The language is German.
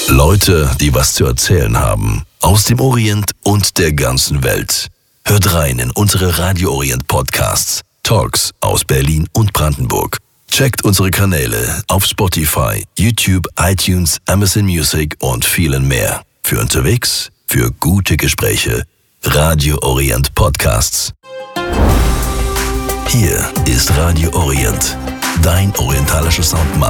Leute, die was zu erzählen haben. Aus dem Orient und der ganzen Welt. Hört rein in unsere Radio Orient Podcasts. Talks aus Berlin und Brandenburg. Checkt unsere Kanäle auf Spotify, YouTube, iTunes, Amazon Music und vielen mehr. Für unterwegs, für gute Gespräche. Radio Orient Podcasts. Hier ist Radio Orient, dein orientalischer Soundmann.